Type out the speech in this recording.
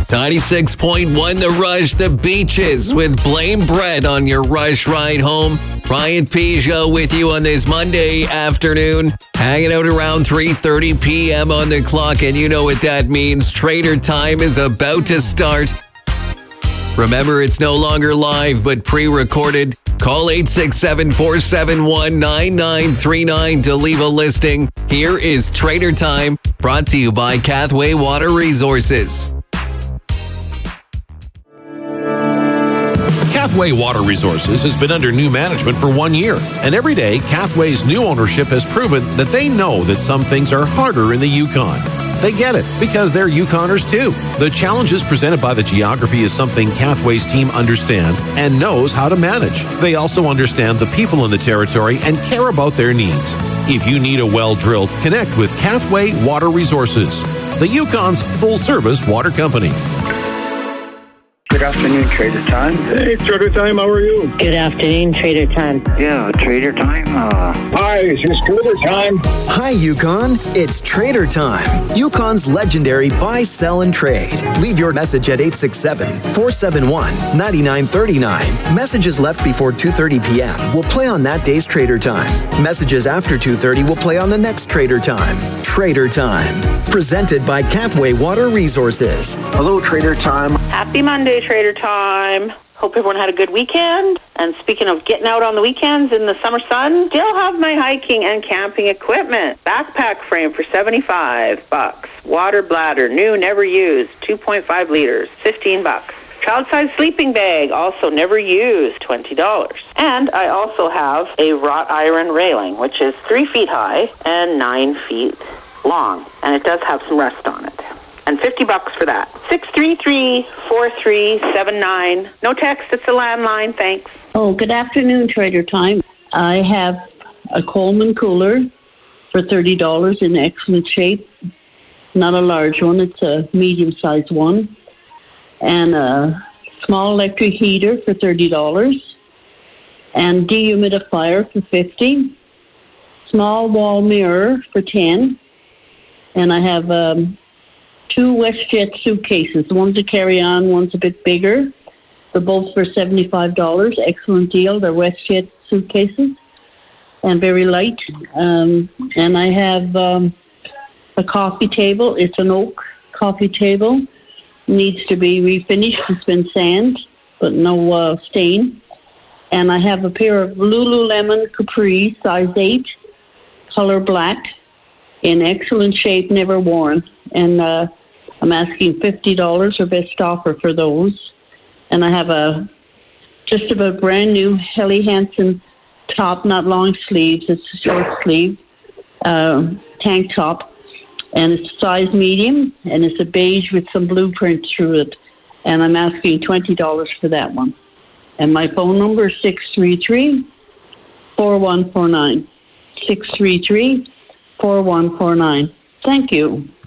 96.1 The Rush, The Beaches with Blame Brett on your Rush ride home. Ryan Peugeot with you on this Monday afternoon, hanging out around 3:30 p.m. on the clock, and you know what that means. Trader Time is about to start. Remember, it's no longer live, but pre-recorded. Call 867-471-9939 to leave a listing. Here is Trader Time, brought to you by Cathway Water Resources. Cathway Water Resources has been under new management for 1 year, and every day, Cathway's new ownership has proven that they know that some things are harder in the Yukon. They get it, because they're Yukoners too. The challenges presented by the geography is something Cathway's team understands and knows how to manage. They also understand the people in the territory and care about their needs. If you need a well drilled, connect with Cathway Water Resources, the Yukon's full-service water company. Good afternoon, Trader Time. Hey, Trader Time, how are you? Good afternoon, Trader Time. Yeah, Trader Time. Hi, it's Trader Time. Hi, Yukon. It's Trader Time. Yukon's legendary buy, sell, and trade. Leave your message at 867-471-9939. Messages left before 2:30 p.m. will play on that day's Trader Time. Messages after 2:30 will play on the next Trader Time. Trader Time. Presented by Cathway Water Resources. Hello, Trader Time. Happy Monday, Trader Time. Hope everyone had a good weekend. And speaking of getting out on the weekends in the summer sun, still have my hiking and camping equipment. Backpack frame for $75. Water bladder, new, never used, 2.5 liters, $15. Child-size sleeping bag, also never used, $20. And I also have a wrought iron railing, which is 3 feet high and 9 feet long. And it does have some rust on it. And $50 for that. 633-4379. No text, it's a landline, thanks. Oh, good afternoon, Trader Time. I have a Coleman cooler for $30 in excellent shape. Not a large one, it's a medium-sized one. And a small electric heater for $30. And dehumidifier for $50. Small wall mirror for $10. And I have 2 WestJet suitcases. One's a carry-on, one's a bit bigger. They're both for $75. Excellent deal. They're WestJet suitcases and very light. And I have a coffee table. It's an oak coffee table. Needs to be refinished. It's been sand, but no stain. And I have a pair of Lululemon Capri, size 8, color black, in excellent shape, never worn. And I'm asking $50 or best offer for those. And I have a just about brand new Helly Hansen top, not long sleeves. It's a short sleeve tank top. And it's size medium, and it's a beige with some blueprint through it. And I'm asking $20 for that one. And my phone number is 633-4149. 633-4149. Thank you.